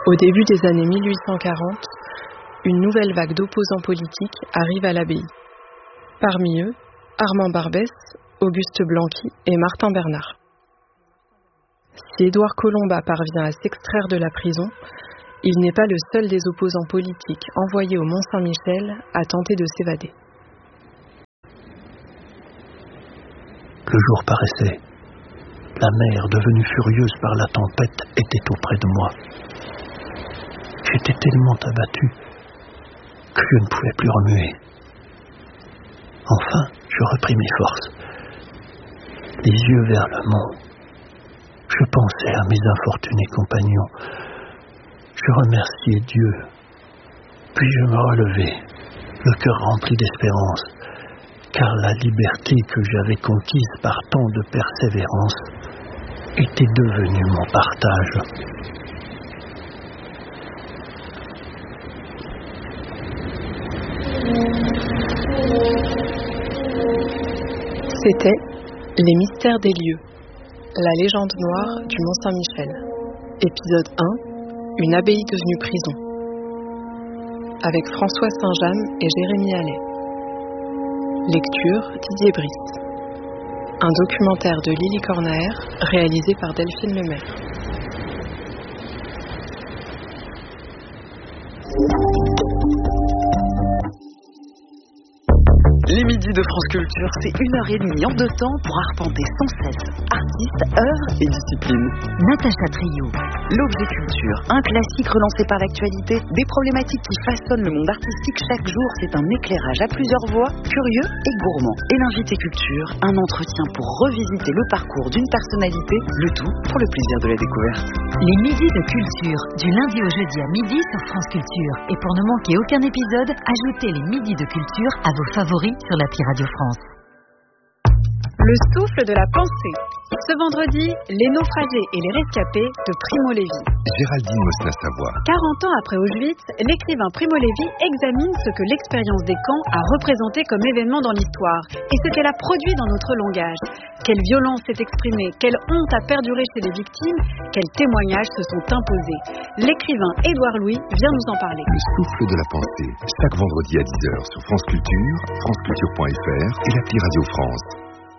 Au début des années 1840, une nouvelle vague d'opposants politiques arrive à l'abbaye. Parmi eux, Armand Barbès, Auguste Blanqui et Martin Bernard. Si Édouard Colomba parvient à s'extraire de la prison, il n'est pas le seul des opposants politiques envoyés au Mont-Saint-Michel à tenter de s'évader. Le jour paraissait. La mer, devenue furieuse par la tempête, était auprès de moi. J'étais tellement abattu que je ne pouvais plus remuer. Enfin, je repris mes forces. Les yeux vers le mont, je pensais à mes infortunés compagnons. Je remerciais Dieu. Puis je me relevai, le cœur rempli d'espérance, car la liberté que j'avais conquise par tant de persévérance était devenue mon partage. C'était Les mystères des lieux, la légende noire du Mont-Saint-Michel. Épisode 1, une abbaye devenue prison. Avec François Saint-James et Jérémy Allais. Lecture Didier Brice. Un documentaire de Lily Cornaer réalisé par Delphine Lemaire. Les midis de France Culture, c'est 1h30 en 2 temps pour arpenter sans cesse artistes, œuvres et disciplines. Natacha Trio. L'objet culture, un classique relancé par l'actualité, des problématiques qui façonnent le monde artistique chaque jour, c'est un éclairage à plusieurs voix, curieux et gourmand. Et l'invité culture, un entretien pour revisiter le parcours d'une personnalité, le tout pour le plaisir de la découverte. Les midis de culture, du lundi au jeudi à midi sur France Culture. Et pour ne manquer aucun épisode, ajoutez les midis de culture à vos favoris sur l'appli Radio France. Le souffle de la pensée. Ce vendredi, les naufragés et les rescapés de Primo Levi. Géraldine Mosna-Savoie. 40 ans après Auschwitz, l'écrivain Primo Levi examine ce que l'expérience des camps a représenté comme événement dans l'histoire et ce qu'elle a produit dans notre langage. Quelle violence s'est exprimée, quelle honte a perduré chez les victimes, quels témoignages se sont imposés. L'écrivain Édouard Louis vient nous en parler. Le souffle de la pensée, chaque vendredi à 10h sur France Culture, franceculture.fr et l'appli Radio France.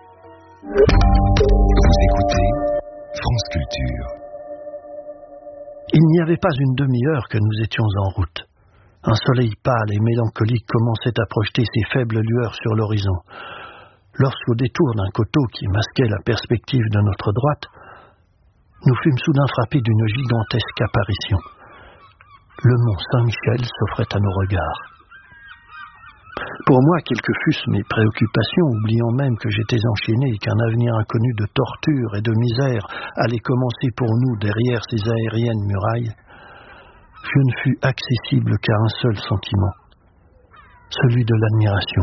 Vous écoutez France Culture. Il n'y avait pas une demi-heure que nous étions en route. Un soleil pâle et mélancolique commençait à projeter ses faibles lueurs sur l'horizon. Lorsqu'au détour d'un coteau qui masquait la perspective de notre droite, nous fûmes soudain frappés d'une gigantesque apparition. Le mont Saint-Michel s'offrait à nos regards. Pour moi, quelles que fussent mes préoccupations, oubliant même que j'étais enchaîné et qu'un avenir inconnu de torture et de misère allait commencer pour nous derrière ces aériennes murailles, je ne fus accessible qu'à un seul sentiment, celui de l'admiration.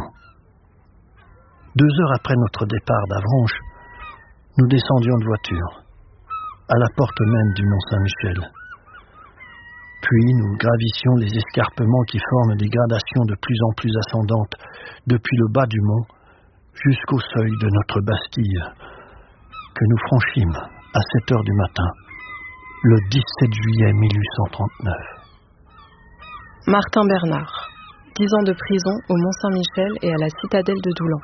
2 heures après notre départ d'Avranches, nous descendions de voiture, à la porte même du Mont Saint-Michel. Puis nous gravissions les escarpements qui forment des gradations de plus en plus ascendantes, depuis le bas du mont jusqu'au seuil de notre Bastille, que nous franchîmes à 7 heures du matin, le 17 juillet 1839. Martin Bernard, 10 ans de prison au Mont-Saint-Michel et à la citadelle de Doulan.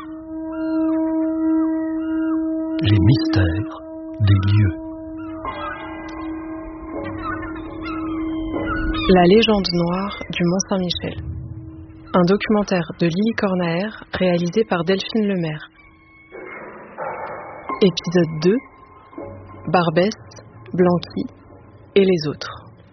Les mystères des lieux. La légende noire du Mont-Saint-Michel. Un documentaire de Lily Cornaer réalisé par Delphine Lemaire. Épisode 2. Barbès, Blanqui et les autres.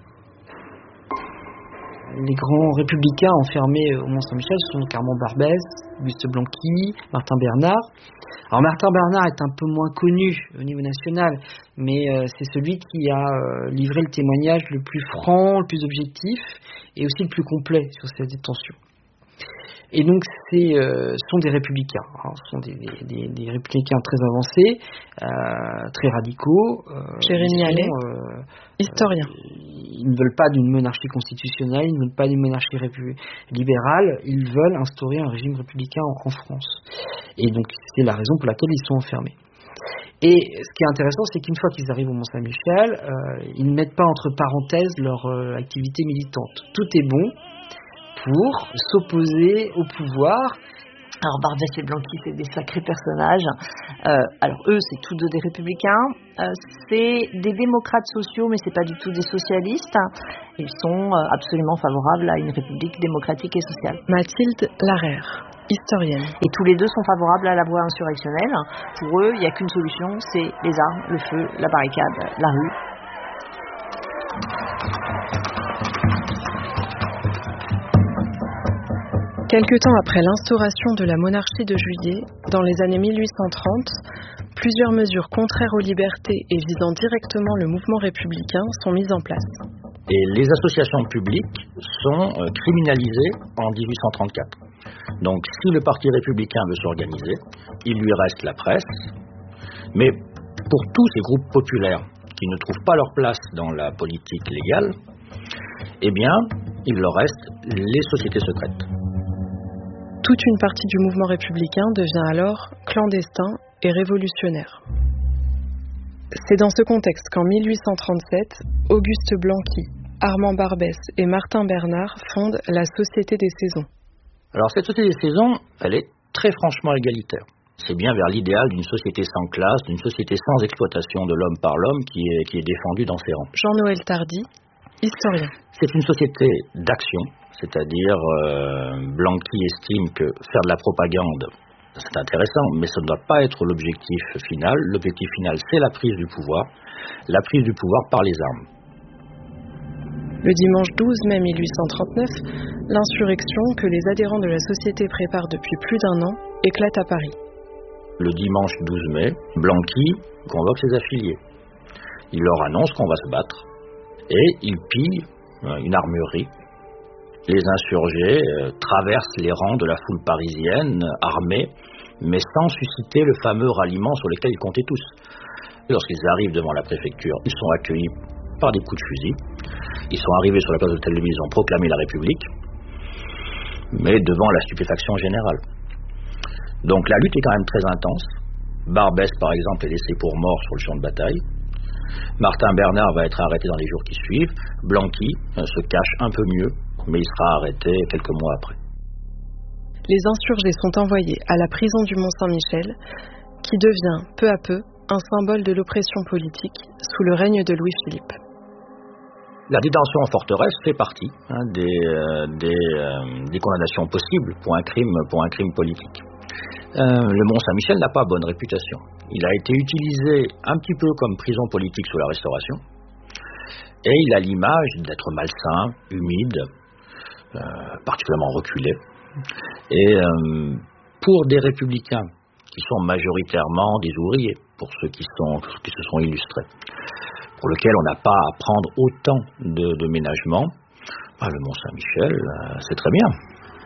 Les grands républicains enfermés au Mont-Saint-Michel sont donc Armand Barbès, Auguste Blanqui, Martin Bernard. Alors Martin Bernard est un peu moins connu au niveau national, mais c'est celui qui a livré le témoignage le plus franc, le plus objectif et aussi le plus complet sur cette détention. Et donc ce sont des républicains, ce sont des républicains très avancés, très radicaux. Jérémy Allais, historien. Ils ne veulent pas d'une monarchie constitutionnelle, ils ne veulent pas d'une monarchie libérale, ils veulent instaurer un régime républicain en France. Et donc c'est la raison pour laquelle ils sont enfermés. Et ce qui est intéressant, c'est qu'une fois qu'ils arrivent au Mont-Saint-Michel, ils ne mettent pas entre parenthèses leur activité militante. Tout est bon pour s'opposer au pouvoir. Alors Barbès et Blanqui, c'est des sacrés personnages. Alors eux, c'est tous deux des républicains. C'est des démocrates sociaux, mais c'est pas du tout des socialistes. Ils sont absolument favorables à une république démocratique et sociale. Mathilde Larère, historienne. Et tous les deux sont favorables à la voie insurrectionnelle. Pour eux, il n'y a qu'une solution, c'est les armes, le feu, la barricade, la rue. Quelque temps après l'instauration de la monarchie de Juillet, dans les années 1830, plusieurs mesures contraires aux libertés et visant directement le mouvement républicain sont mises en place. Et les associations publiques sont criminalisées en 1834. Donc si le Parti républicain veut s'organiser, il lui reste la presse, mais pour tous ces groupes populaires qui ne trouvent pas leur place dans la politique légale, eh bien, il leur reste les sociétés secrètes. Toute une partie du mouvement républicain devient alors clandestin et révolutionnaire. C'est dans ce contexte qu'en 1837, Auguste Blanqui, Armand Barbès et Martin Bernard fondent la Société des Saisons. Alors cette Société des Saisons, elle est très franchement égalitaire. C'est bien vers l'idéal d'une société sans classe, d'une société sans exploitation de l'homme par l'homme qui est défendue dans ses rangs. Jean-Noël Tardy, historien. C'est une société d'action, c'est-à-dire Blanqui estime que faire de la propagande, c'est intéressant, mais ça ne doit pas être l'objectif final. L'objectif final, c'est la prise du pouvoir par les armes. Le dimanche 12 mai 1839, l'insurrection que les adhérents de la société préparent depuis plus d'1 an éclate à Paris. Le dimanche 12 mai, Blanqui convoque ses affiliés. Il leur annonce qu'on va se battre et il pille une armurerie. Les insurgés traversent les rangs de la foule parisienne, armés, mais sans susciter le fameux ralliement sur lequel ils comptaient tous. Lorsqu'ils arrivent devant la préfecture, ils sont accueillis par des coups de fusil. Ils sont arrivés sur la place de l'Hôtel-de-Ville, ils ont proclamé la République, mais devant la stupéfaction générale. Donc la lutte est quand même très intense. Barbès, par exemple, est laissé pour mort sur le champ de bataille. Martin Bernard va être arrêté dans les jours qui suivent. Blanqui se cache un peu mieux, mais il sera arrêté quelques mois après. Les insurgés sont envoyés à la prison du Mont-Saint-Michel, qui devient peu à peu un symbole de l'oppression politique sous le règne de Louis-Philippe. La détention en forteresse fait partie des condamnations possibles pour un crime politique. Le Mont-Saint-Michel n'a pas bonne réputation. Il a été utilisé un petit peu comme prison politique sous la Restauration, et il a l'image d'être malsain, humide, particulièrement reculé. Et pour des républicains qui sont majoritairement des ouvriers, pour ceux qui se sont illustrés, pour lesquels on n'a pas à prendre autant de ménagements, le Mont-Saint-Michel, c'est très bien.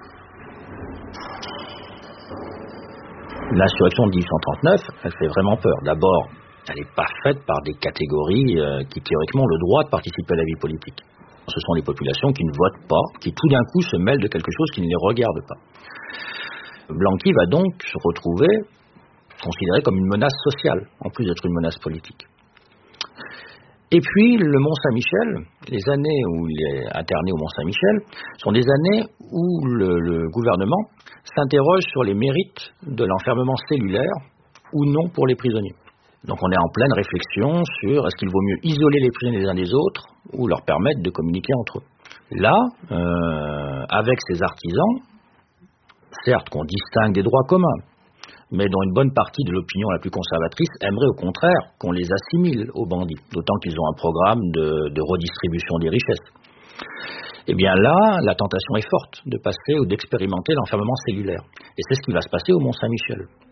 L'insurrection de 1839, elle fait vraiment peur. D'abord, elle n'est pas faite par des catégories qui théoriquement ont le droit de participer à la vie politique. Ce sont les populations qui ne votent pas, qui tout d'un coup se mêlent de quelque chose qui ne les regarde pas. Blanqui va donc se retrouver considéré comme une menace sociale, en plus d'être une menace politique. Et puis, le Mont-Saint-Michel, les années où il est interné au Mont-Saint-Michel, sont des années où le gouvernement s'interroge sur les mérites de l'enfermement cellulaire ou non pour les prisonniers. Donc on est en pleine réflexion sur est-ce qu'il vaut mieux isoler les prisonniers les uns des autres ou leur permettre de communiquer entre eux. Là, avec ces artisans, certes qu'on distingue des droits communs, mais dont une bonne partie de l'opinion la plus conservatrice aimerait au contraire qu'on les assimile aux bandits, d'autant qu'ils ont un programme de redistribution des richesses. Eh bien là, la tentation est forte de passer ou d'expérimenter l'enfermement cellulaire. Et c'est ce qui va se passer au Mont-Saint-Michel.